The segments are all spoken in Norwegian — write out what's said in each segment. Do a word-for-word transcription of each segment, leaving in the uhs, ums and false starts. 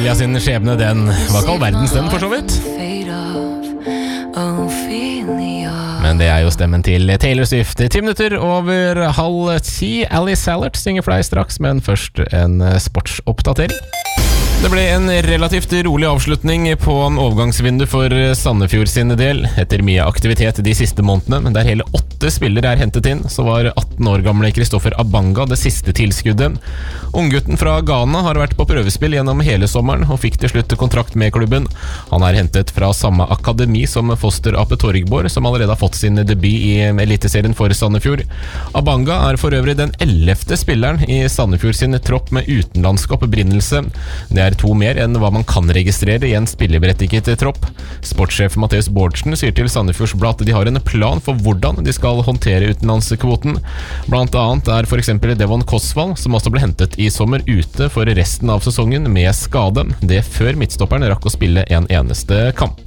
Emilia sin skjebne, den var ikke all verdens den for så vidt. Men det er jo stemmen til Taylor Swift. Ti minutter over halv ti. Alice Sallert synger for deg straks, men først en sportsoppdatering. Det ble en relativt rolig avslutning på en overgangsvindu for Sandefjord sin del. Etter mye aktivitet de siste månedene, der hele åtte spillere er hentet inn, så var atten år gamle Kristoffer Abanga det siste tilskuddet. Unggutten fra Ghana har vært på prøvespill gjennom hele sommeren, og fikk til slutt kontrakt med klubben. Han er hentet fra samme akademi som Foster Ape Torgborg, som allerede har fått sin debut i eliteserien for Sandefjord. Abanga er for øvrig den ellevte spilleren i Sandefjord sin tropp med utenlandsk opprinnelse. Det er to mer enn hva man kan registrere i en spilleberettiget tropp. Sportssjef Mathias Bårdsen sier til Sandefjords Blad at de har en plan for hvordan de skal håndtere utenlandskvoten. Blant annet er for eksempel Devon Kosvald, som også ble hentet i sommer, ute for resten av sesongen med skade. Det før midtstopperen rakk å spille en eneste kamp.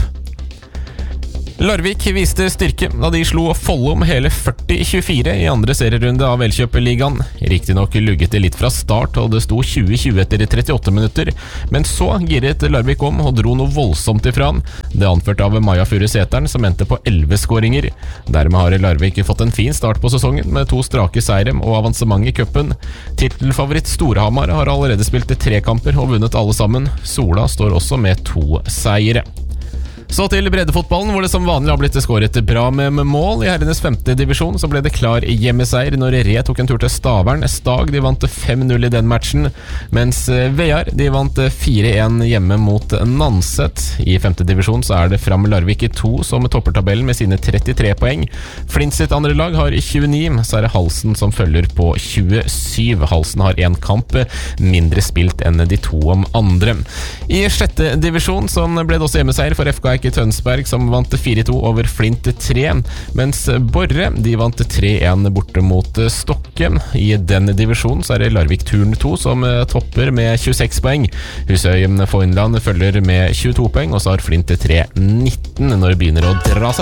Larvik viste styrke da de slo Follum hele førti tjuefire i andre serierunde av Elkjøp-ligaen. Riktig nok lugget det litt fra start, og det sto tjue tjue etter trettiåtte minutter, men så giret Larvik om og dro noe voldsomt ifra. Det anført av Maja Furuseteren, som endte på elleve skåringer. Dermed har Larvik fått en fin start på sesongen med to strake seire og avansement i cupen. Titelfavoritt Storhamar har allerede spilt tre kamper og vunnet alle sammen. Sola står også med to seire. Så til breddefotballen, hvor det som vanlig har blitt skåret bra med mål. I herrenes femte divisjon så ble det klar hjemmeseier når Re tok en tur til Stavern. Stag de vant fem null i den matchen, mens Vejar de vant fire en hjemme mot Nanset. I femte divisjon så er det Fram Larvik to som topper tabellen med sine trettitre poeng. Flint sitt andre lag har tjueni, så er det Halsen som følger på tjuesyv. Halsen har en kamp mindre spilt enn de to om andre. I sjette divisjon så ble det også hjemmeseier for F K i Tønsberg, som vant fire to over Flint tre, mens Borre de vant tre en borte mot Stokke. I denne divisjonen så er det Larvik Turn to som topper med tjueseks poeng. Husøy Foynland følger med tjueto poeng, og så har Flint tre nitten når det begynner å dra seg